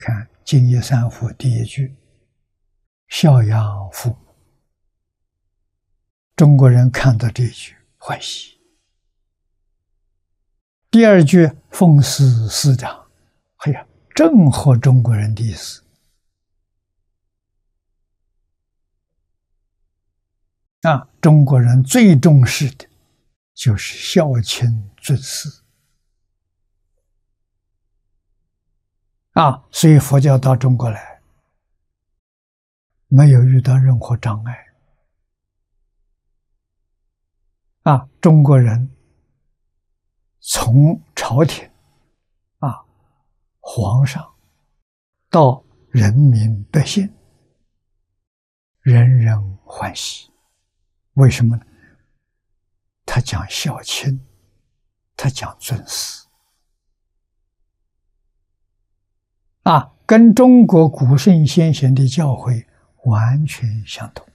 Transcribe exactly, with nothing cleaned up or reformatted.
看《敬业三福》第一句，孝养父母。中国人看到这一句欢喜。第二句，奉事师长，哎呀，正合中国人的意思。啊，中国人最重视的就是孝亲尊师。啊，所以佛教到中国来，没有遇到任何障碍。啊，中国人从朝廷啊，皇上到人民百姓，人人欢喜。为什么呢？他讲孝亲，他讲尊师。啊，跟中国古圣先贤的教诲完全相同。